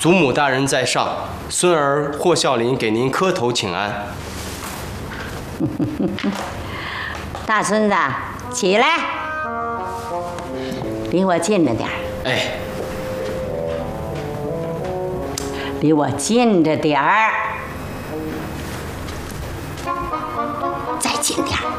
祖母大人在上，孙儿霍孝林给您磕头请安。 大孙子，起来，离我近着点儿。 哎， 离我近着点儿，再近点儿。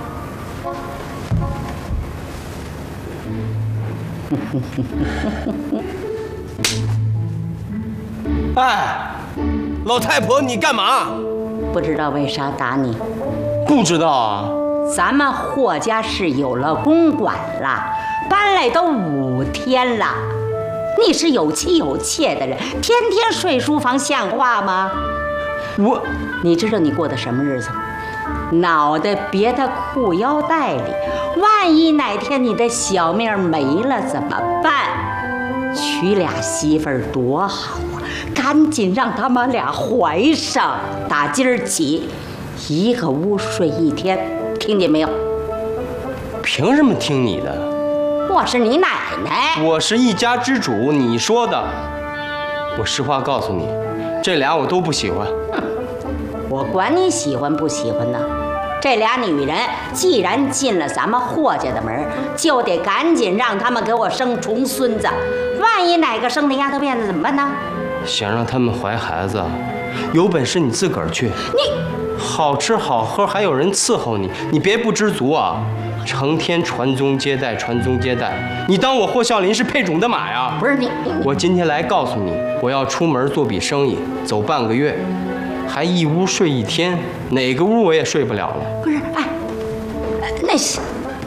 哎，老太婆，你干嘛？ 不知道为啥打你？ 不知道啊。 咱们霍家是有了公馆了，搬来都5天了。你是有妻有妾的人，天天睡书房，像话吗？你知道你过的什么日子？脑袋别在裤腰带里，万一哪天你的小命没了怎么办？娶俩媳妇儿多好啊！赶紧让他们俩怀上，打今儿起，一个屋睡1天，听见没有？ 凭什么听你的？ 我是你奶奶， 我是一家之主，你说的。我实话告诉你，这俩我都不喜欢。 我管你喜欢不喜欢呢？这俩女人既然进了咱们霍家的门，就得赶紧让他们给我生重孙子。万一哪个生的丫头片子怎么办呢？ 想让他们怀孩子，有本事你自个儿去。 你好吃好喝，还有人伺候你，你别不知足啊！成天传宗接代，传宗接代，你当我霍孝林是配种的马呀？ 不是你， 我今天来告诉你，我要出门做笔生意，走半个月，还一屋睡1天，哪个屋我也睡不了了。 不是，哎，那是。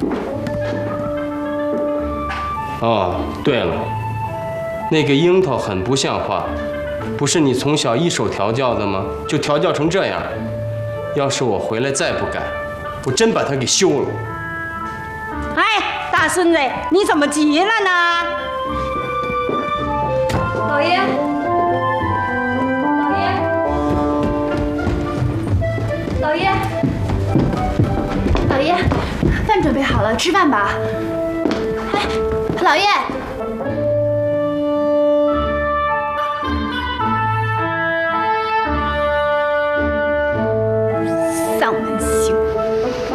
哦，对了，那个樱桃很不像话，不是你从小一手调教的吗？就调教成这样，要是我回来再不改，我真把他给休了。 哎，大孙子，你怎么急了呢？ 老爷，老爷，老爷，老爷，饭准备好了，吃饭吧。哎，老爷，